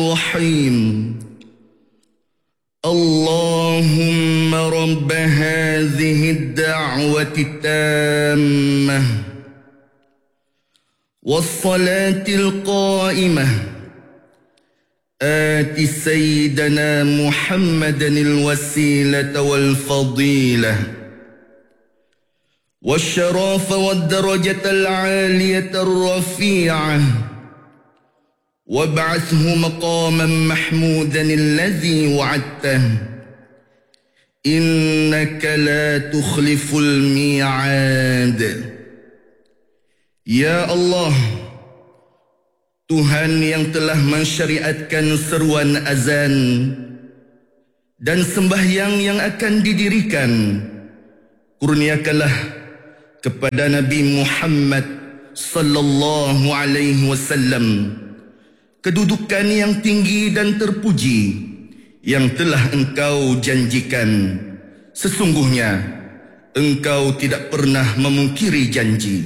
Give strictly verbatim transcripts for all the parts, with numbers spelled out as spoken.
الرحيم اللهم رب هذه الدعوة التامة والصلاة القائمة آت سيدنا محمدا الوسيلة والفضيلة والشرف والدرجة العالية الرفيعة وابعثه مقاما محمودا الذي وعدته إنك لا تخلف الميعاد. Ya Allah, Tuhan yang telah mensyariatkan seruan azan dan sembahyang yang akan didirikan, kurniakanlah kepada Nabi Muhammad sallallahu alaihi wasallam kedudukan yang tinggi dan terpuji yang telah Engkau janjikan. Sesungguhnya Engkau tidak pernah memungkiri janji.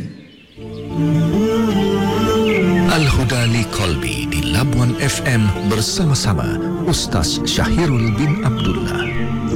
Al-Huda li Qalbi di Labuan F M bersama-sama Ustaz Syahirul bin Abdullah.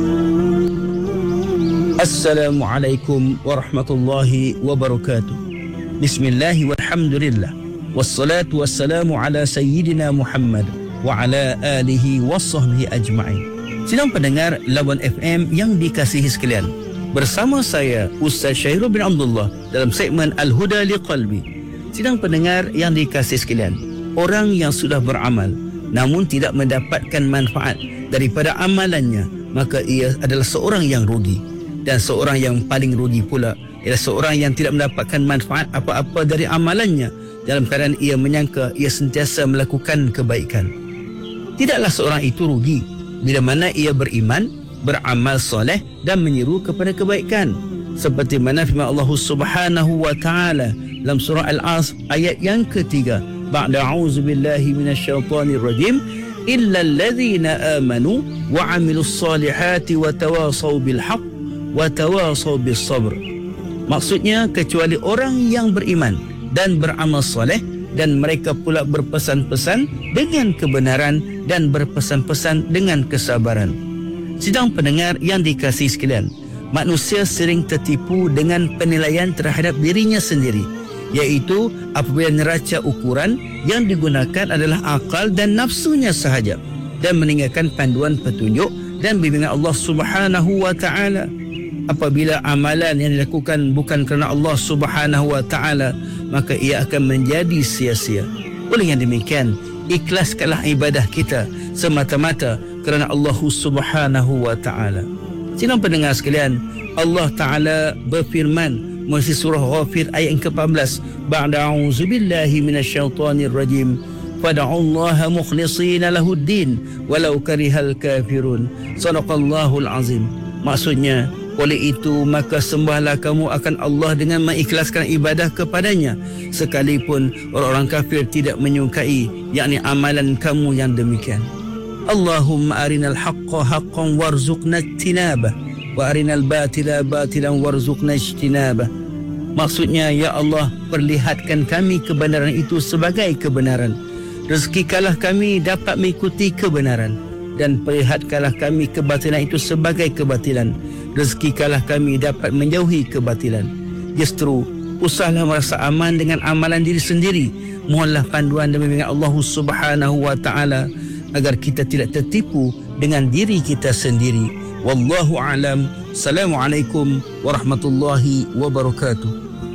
Assalamualaikum warahmatullahi wabarakatuh. Bismillahi walhamdulillah. Wassalatu wassalamu ala sayyidina Muhammad wa ala alihi wa sahbihi ajma'in. Sidang pendengar Labuan F M yang dikasihi sekalian, bersama saya Ustaz Syahirul bin Abdullah dalam segmen Al-Huda li Qalbi. Sidang pendengar yang dikasihi sekalian, orang yang sudah beramal namun tidak mendapatkan manfaat daripada amalannya, maka ia adalah seorang yang rugi. Dan seorang yang paling rugi pula ialah seorang yang tidak mendapatkan manfaat apa-apa dari amalannya dalam keadaan ia menyangka ia sentiasa melakukan kebaikan. Tidaklah seorang itu rugi bila mana ia beriman, beramal soleh dan menyeru kepada kebaikan. Seperti mana firman Allah Subhanahu wa taala dalam surah Al-Asr ayat yang ketiga, ba'da a'udzubillahi minasyaitonir rajim, illa alladhina amanu wa 'amilus solihati wa tawasaw bil haqq wa tawasaw bis sabr. Maksudnya kecuali orang yang beriman dan beramal soleh dan mereka pula berpesan-pesan dengan kebenaran dan berpesan-pesan dengan kesabaran. Sidang pendengar yang dikasihi sekalian, manusia sering tertipu dengan penilaian terhadap dirinya sendiri, iaitu apabila neraca ukuran yang digunakan adalah akal dan nafsunya sahaja dan meninggalkan panduan petunjuk dan bimbingan Allah Subhanahu wa taala. Apabila amalan yang dilakukan bukan kerana Allah Subhanahu wa taala, maka ia akan menjadi sia-sia. Oleh yang demikian, ikhlaskanlah ibadah kita semata-mata kerana Allah Subhanahu wa taala. Sidang pendengar sekalian, Allah taala berfirman melalui surah Ghafir ayat yang ke-empat belas, ba'da a'udzubillahi minasyaitonir rajim, fad'ullaha mukhlishina lahuddin walau karihal kafirun. Shadaqallahul azim. Maksudnya, oleh itu maka sembahlah kamu akan Allah dengan mengikhlaskan ibadah kepadanya sekalipun orang-orang kafir tidak menyukai, yakni amalan kamu yang demikian. Allahumma arinal haqqa haqqan warzuqna ijtinabah wa arinal batila batilan warzuqna ijtinabah. Maksudnya, ya Allah, perlihatkan kami kebenaran itu sebagai kebenaran, rezekikalah kami dapat mengikuti kebenaran, dan perlihatkanlah kami kebatilan itu sebagai kebatilan, rezekikalah kami dapat menjauhi kebatilan. Justru usahlah merasa aman dengan amalan diri sendiri, mohonlah panduan dan bimbingan Allah Subhanahu wa taala agar kita tidak tertipu dengan diri kita sendiri. Wallahu a'lam. Assalamualaikum warahmatullahi wabarakatuh.